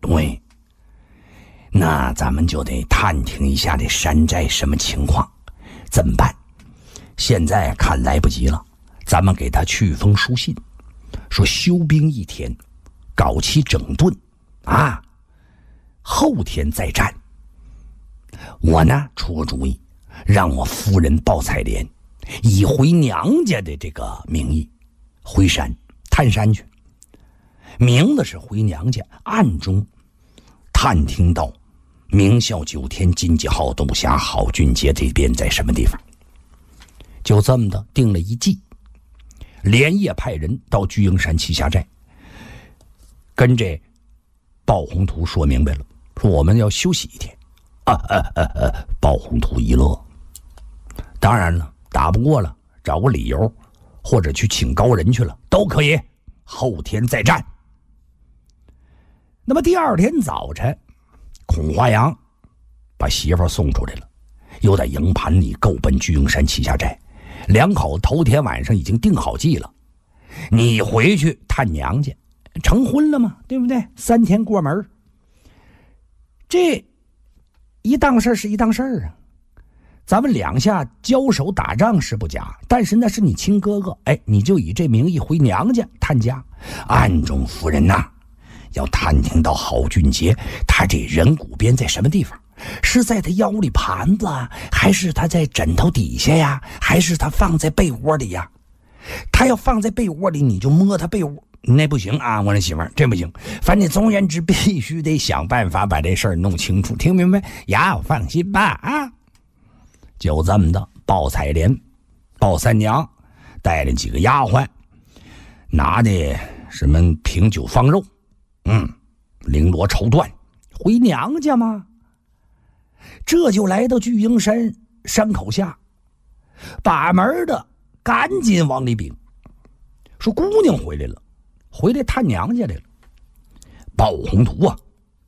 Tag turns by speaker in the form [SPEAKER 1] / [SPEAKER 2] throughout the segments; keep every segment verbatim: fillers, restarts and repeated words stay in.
[SPEAKER 1] 对，那咱们就得探听一下这山寨什么情况，怎么办？现在看来不及了，咱们给他去封书信，说休兵一天，搞起整顿啊，后天再战。我呢出个主意，让我夫人鲍彩莲以回娘家的这个名义回山探山去，明的是回娘家，暗中探听到明孝九天金鸡号董辖郝俊杰这边在什么地方。就这么的定了一计，连夜派人到巨鹰山栖霞寨，跟这鲍宏图说明白了，说我们要休息一天。啊啊啊啊！鲍宏图一乐，当然了，打不过了，找个理由，或者去请高人去了，都可以。后天再战。那么第二天早晨，孔华阳把媳妇送出来了，又在营盘里够奔巨鹰山栖霞寨。两口头天晚上已经定好计了，你回去探娘家，成婚了嘛，对不对？三天过门，这一档事是一档事啊。咱们两下交手打仗是不假，但是那是你亲哥哥，哎，你就以这名义回娘家探家，暗中夫人呐、啊，要探听到郝俊杰他这人骨边在什么地方，是在他腰里盘子啊，还是他在枕头底下呀，还是他放在被窝里呀？他要放在被窝里，你就摸他被窝，那不行啊，我那媳妇儿，这不行。反正总而言之，必须得想办法把这事儿弄清楚，听明白呀？放心吧啊！就这么的，鲍彩莲、鲍三娘带了几个丫鬟，拿的什么瓶酒放肉，嗯，绫罗绸缎，回娘家吗？这就来到巨鹰山山口下，把门的赶紧往里禀，说姑娘回来了，回来探娘家来了。鲍宏图啊，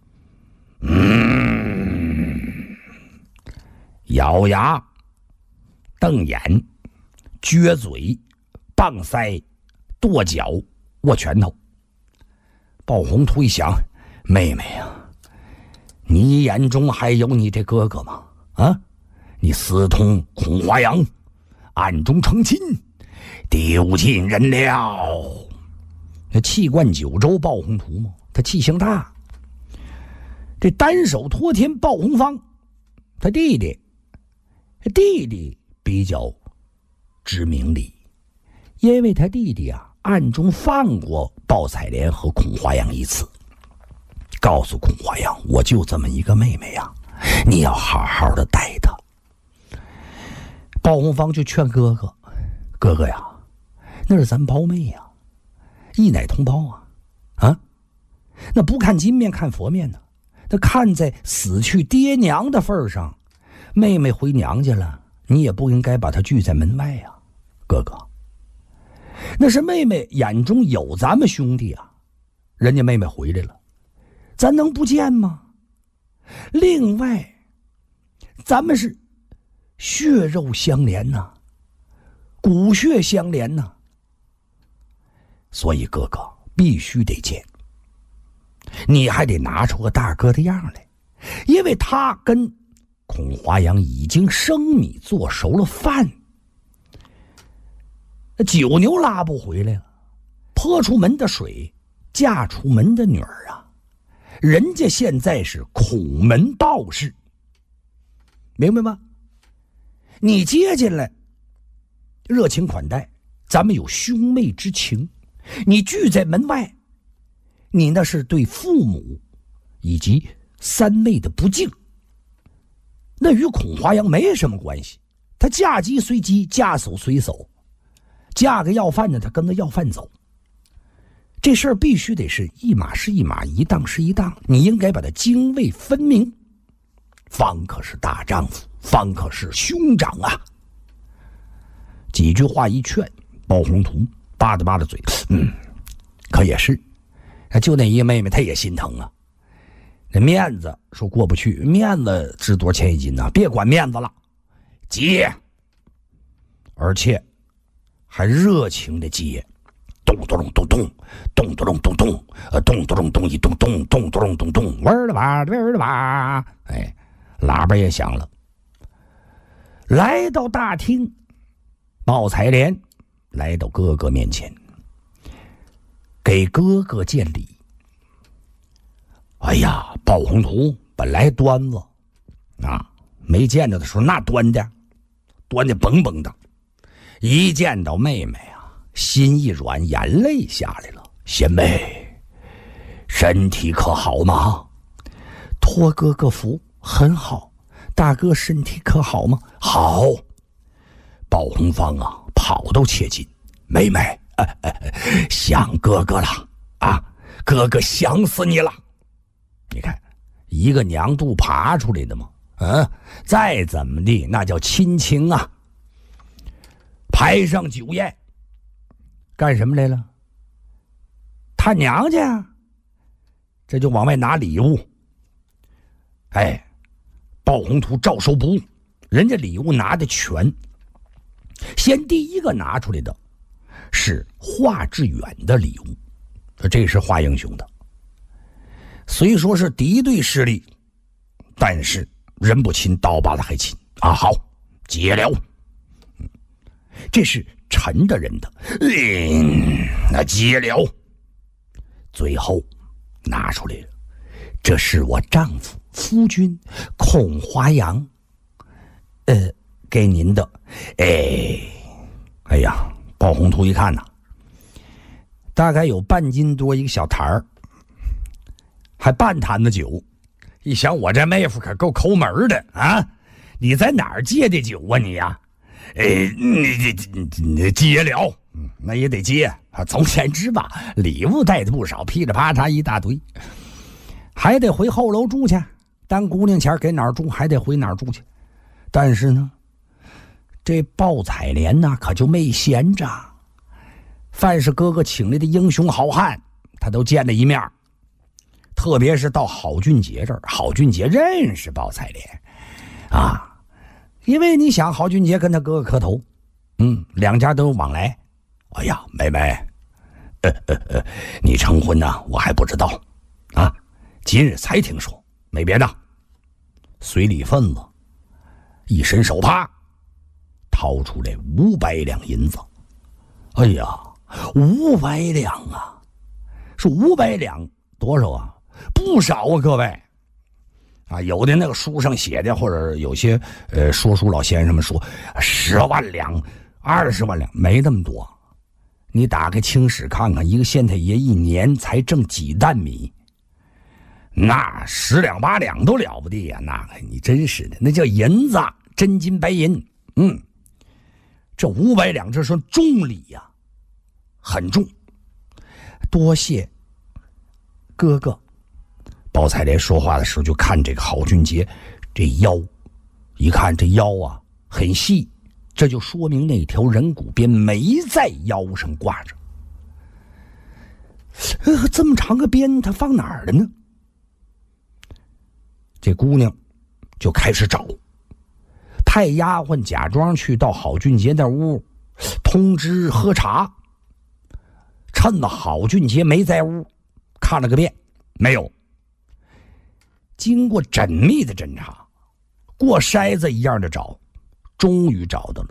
[SPEAKER 1] 嗯，咬牙瞪眼撅嘴棒腮跺脚握拳头。鲍宏图一想，妹妹呀、啊，你眼中还有你这哥哥吗？啊，你私通孔华阳，暗中成亲，丢尽人了。那气贯九州鲍宏图嘛，他气性大。这单手托天鲍宏方，他弟弟，弟弟比较知明理，因为他弟弟啊暗中放过鲍彩莲和孔华阳一次，告诉孔华阳，我就这么一个妹妹呀，你要好好的待她。鲍宏方就劝哥哥，哥哥呀，那是咱胞妹呀，一奶同胞啊，啊，那不看金面看佛面呢，那看在死去爹娘的份上，妹妹回娘家了，你也不应该把她拒在门外呀，哥哥。那是妹妹眼中有咱们兄弟啊，人家妹妹回来了，咱能不见吗？另外，咱们是血肉相连呐、啊，骨血相连呐、啊，所以哥哥必须得见，你还得拿出个大哥的样来，因为他跟孔华阳已经生米做熟了饭，九牛拉不回来了，泼出门的水嫁出门的女儿啊，人家现在是孔门道士，明白吗？你接进来热情款待，咱们有兄妹之情，你拒在门外，你那是对父母以及三妹的不敬，那与孔华阳没什么关系，他嫁鸡随鸡，嫁叟随叟，嫁个要饭的他跟着要饭走，这事儿必须得是一码是一码，一档是一档，你应该把它泾渭分明，方可是大丈夫，方可是兄长啊。几句话一劝，鲍宏图扒拉扒拉嘴，嗯，可也是，就那一个妹妹她也心疼啊，那面子说过不去，面子值多少钱一斤呢、啊？别管面子了，接，而且还热情的接， 咚咚咚咚咚咚咚咚咚，呃，咚咚咚咚一咚咚咚咚咚咚，嗡儿的吧，嗡儿的吧，哎，喇叭也响了。来到大厅，鲍采莲来到哥哥面前，给哥哥见礼。哎呀，鲍宏图本来端子啊，没见着的时候那端的，端的蹦蹦的，一见到妹妹啊，心一软，眼泪下来了。贤妹，身体可好吗？托哥哥福，很好。大哥身体可好吗？好。鲍红芳啊，跑都切近，妹妹，呃呃，想哥哥了啊，哥哥想死你了。你看，一个娘肚爬出来的嘛，嗯，再怎么地，那叫亲情啊。排上酒宴，干什么来了？探娘家，这就往外拿礼物。哎，鲍宏图照收不误，人家礼物拿的全。先第一个拿出来的是华致远的礼物，这是华英雄的。虽说是敌对势力，但是人不亲刀把子还亲啊！好，解了。这是陈大人的，嗯，那解了。最后拿出来了，这是我丈夫夫君孔华阳，呃，给您的。哎，哎呀，鲍宏图一看呐、啊，大概有半斤多一个小坛儿，还半坛子酒。一想我这妹夫可够抠门的啊！你在哪儿借的酒啊你呀、啊？哎，你你你接了，嗯，那也得接啊。总言之吧，礼物带的不少，噼里啪嚓一大堆，还得回后楼住去。当姑娘前给哪儿住，还得回哪儿住去。但是呢，这鲍采莲呢，可就没闲着。凡是哥哥请来的英雄好汉，他都见了一面。特别是到郝俊杰这儿，郝俊杰认识鲍采莲啊。因为你想，郝俊杰跟他哥哥磕头，嗯，两家都有往来。哎呀，妹妹，呃呃呃，你成婚呢，我还不知道，啊，今日才听说，没别的。随礼份子，一伸手啪，掏出来五百两银子。哎呀，五百两啊，是五百两多少啊？不少啊，各位。啊，有的那个书上写的，或者有些呃说书老先生们说十万两、二十万两，没那么多。你打开清史看看，一个县太爷一年才挣几担米，那十两八两都了不得呀！那个你真是的，那叫银子，真金白银。嗯，这五百两这算重礼呀、啊，很重。多谢哥哥。鲍采莲说话的时候，就看这个郝俊杰这腰，一看这腰啊很细，这就说明那条人骨鞭没在腰上挂着。呃，这么长个鞭，他放哪儿了呢？这姑娘就开始找，派丫鬟假装去到郝俊杰那屋，通知喝茶。趁着郝俊杰没在屋，看了个遍，没有。经过缜密的侦查，过筛子一样的找，终于找到了。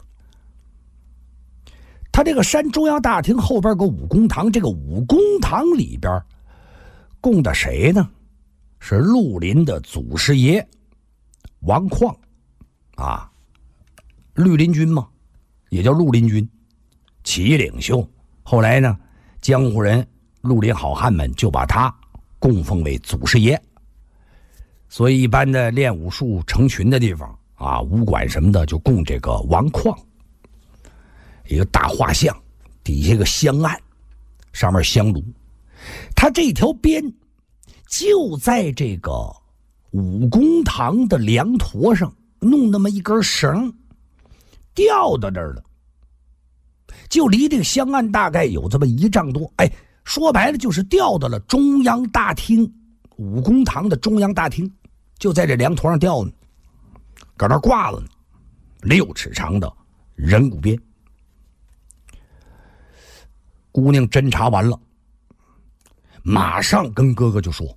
[SPEAKER 1] 他这个山中央大厅后边有个武公堂，这个武公堂里边供的谁呢？是绿林的祖师爷王旷啊，绿林军嘛，也叫绿林军，起义领袖。后来呢，江湖人绿林好汉们就把他供奉为祖师爷。所以一般的练武术成群的地方啊，武馆什么的就供这个王旷，一个大画像，底下一个香案，上面香炉。他这条鞭就在这个武公堂的梁坨上弄那么一根绳，吊到这儿了，就离这个香案大概有这么一丈多。哎，说白了就是吊到了中央大厅，武公堂的中央大厅。就在这梁坨上吊呢，搁那挂了呢，六尺长的人骨鞭。 姑娘侦查完了，马上跟哥哥就说：“